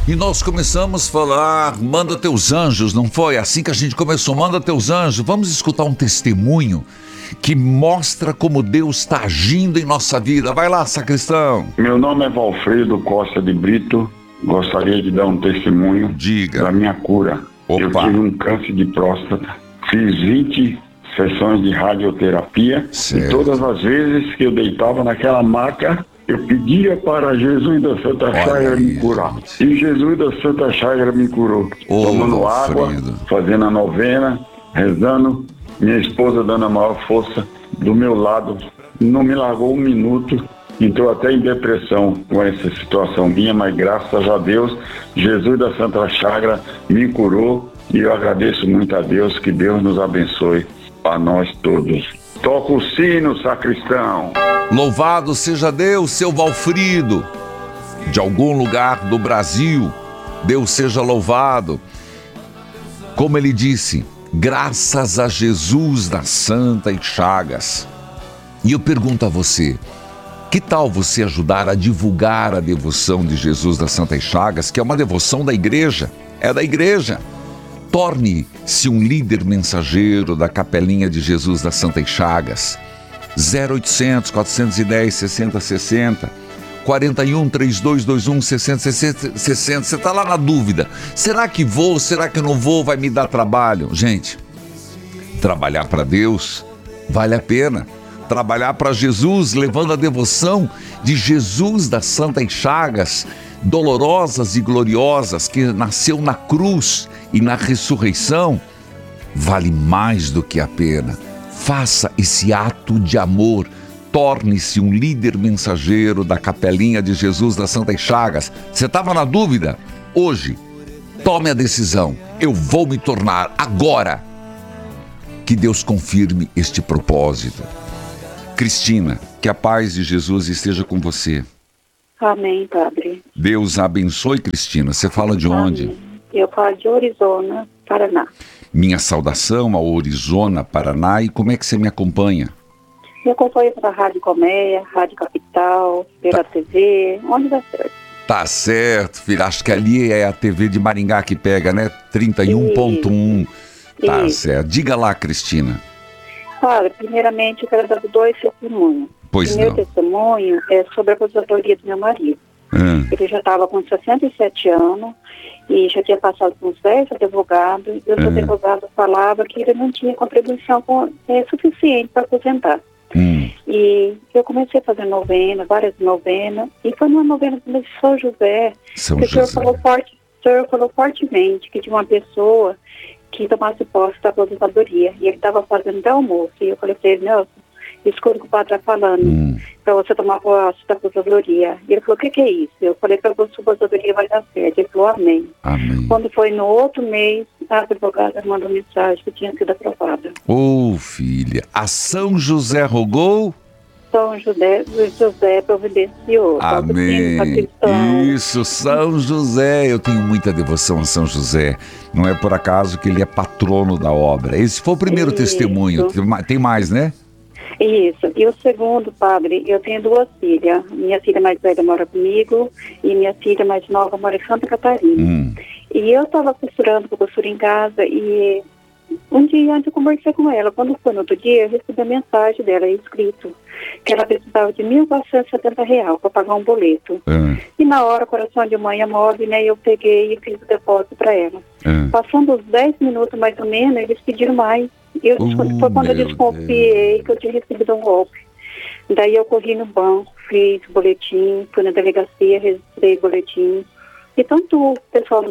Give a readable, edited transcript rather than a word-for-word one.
E nós começamos a falar, manda teus anjos, não foi? Assim que a gente começou, manda teus anjos. Vamos escutar um testemunho que mostra como Deus está agindo em nossa vida. Vai lá, sacristão. Meu nome é Valfredo Costa de Brito. Gostaria de dar um testemunho da minha cura. Opa. Eu tive um câncer de próstata. Fiz 20 sessões de radioterapia. Certo. E todas as vezes que eu deitava naquela maca, eu pedia para Jesus da Santa Chagra me curar. E Jesus da Santa Chagra me curou. Tomando água, fazendo a novena, rezando. Minha esposa dando a maior força do meu lado. Não me largou um minuto. Entrou até em depressão com essa situação minha, mas graças a Deus, Jesus da Santa Chagra me curou. E eu agradeço muito a Deus, que Deus nos abençoe a nós todos. Toca o sino, sacristão. Louvado seja Deus, seu Valfrido, de algum lugar do Brasil. Deus seja louvado. Como ele disse, graças a Jesus da Santa Chagas. E eu pergunto a você, que tal você ajudar a divulgar a devoção de Jesus da Santa Chagas, que é uma devoção da igreja, é da igreja. Torne-se um líder mensageiro da Capelinha de Jesus da Santa Chagas. 0800 410 6060, 41 3221 6060. Você está lá na dúvida, será que vou, será que não vou, vai me dar trabalho? Gente, trabalhar para Deus vale a pena. Trabalhar para Jesus, levando a devoção de Jesus das Santa Chagas, dolorosas e gloriosas, que nasceu na cruz e na ressurreição, vale mais do que a pena. Faça esse ato de amor, torne-se um líder mensageiro da Capelinha de Jesus das Santa Chagas. Você estava na dúvida? Hoje, tome a decisão. Eu vou me tornar agora. Que Deus confirme este propósito. Cristina, que a paz de Jesus esteja com você. Amém, Padre. Deus abençoe, Cristina. Você fala de onde? Amém. Eu falo de Orizona, Paraná. Minha saudação ao Orizona, Paraná. E como é que você me acompanha? Eu acompanho pela Rádio Colmeia, Rádio Capital, pela TV, onde dá certo. Tá certo, filho. Acho que ali é a TV de Maringá que pega, né? 31.1. Tá certo. Diga lá, Cristina. Padre, primeiramente eu quero dar 2 testemunhos. Pois o primeiro não. testemunho é sobre a aposentadoria do meu marido. Ele já estava com 67 anos e já tinha passado por uns 10 advogados, e os advogados falavam que ele não tinha contribuição suficiente para aposentar. E eu comecei a fazer novena, várias novenas, e foi numa novena de São José, que o senhor falou fortemente que tinha uma pessoa que tomasse posse da aposentadoria, e ele estava fazendo até almoço, e eu falei para ele, Nelson, escuta o que o padre está falando, para você tomar posse da aposentadoria. E ele falou, o que é isso? Eu falei, para você a aposentadoria vai dar certo. Ele falou, amém. Quando foi no outro mês, a advogada mandou mensagem que tinha sido aprovada. Filha, a São José rogou? São José providenciou. Amém. Isso, São José. Eu tenho muita devoção a São José. Não é por acaso que ele é patrono da obra. Esse foi o primeiro testemunho. Tem mais, né? Isso. E o segundo, padre, eu tenho 2 filhas. Minha filha mais velha mora comigo e minha filha mais nova mora em Santa Catarina. E eu estava costura em casa, e um dia antes eu conversei com ela. Quando foi no outro dia, eu recebi a mensagem dela escrito que ela precisava de R$1.470 para pagar um boleto. E na hora, coração de mãe move, né, eu peguei e fiz o depósito para ela. Passando uns 10 minutos mais ou menos, eles pediram mais. Foi quando eu desconfiei que eu tinha recebido um golpe. Daí eu corri no banco, fiz o boletim, fui na delegacia, registrei o boletim. E tanto o pessoal do